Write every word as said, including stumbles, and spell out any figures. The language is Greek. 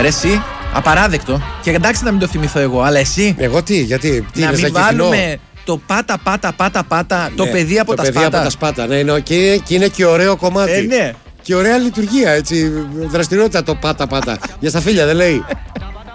Ρε εσύ, απαράδεκτο. Και εντάξει να μην το θυμηθώ εγώ, αλλά εσύ. Εγώ τι, γιατί, τι να είναι, μην βάλουμε το πάτα, πάτα, πάτα, πάτα, ναι, το παιδί από το τα παιδί σπάτα. από τα σπάτα, ναι, ναι, και, και είναι και ωραίο κομμάτι. Ε, ναι. Και ωραία λειτουργία, έτσι. Δραστηριότητα το πάτα, πάτα. Για στα φίλια δεν λέει.